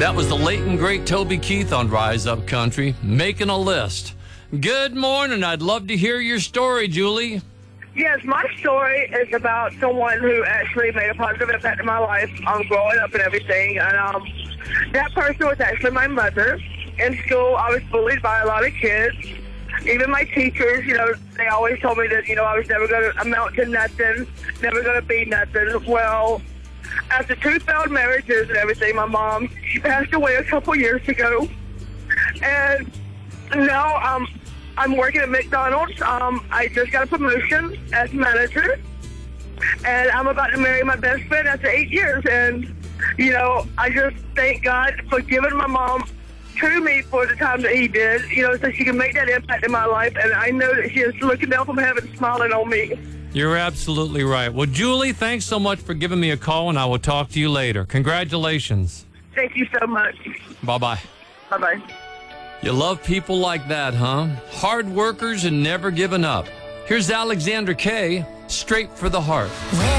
That was the late and great Toby Keith on Rise Up Country, making a list. Good morning. I'd love to hear your story, Julie. Yes, my story is about someone who actually made a positive impact in my life growing up and everything. And that person was actually my mother. In school, I was bullied by a lot of kids. Even my teachers, they always told me that, I was never going to amount to nothing, never going to be nothing. Well, after 2 failed marriages and everything, my mom, she passed away a couple years ago. And now I'm working at McDonald's. I just got a promotion as manager. And I'm about to marry my best friend after 8 years. And, I just thank God for giving my mom to me for the time that he did, so she can make that impact in my life. And I know that she is looking down from heaven, smiling on me. You're absolutely right. Well, Julie, thanks so much for giving me a call, and I will talk to you later. Congratulations. Thank you so much. Bye-bye. Bye-bye. You love people like that, huh? Hard workers and never giving up. Here's Alexander Kay, Straight for the Heart.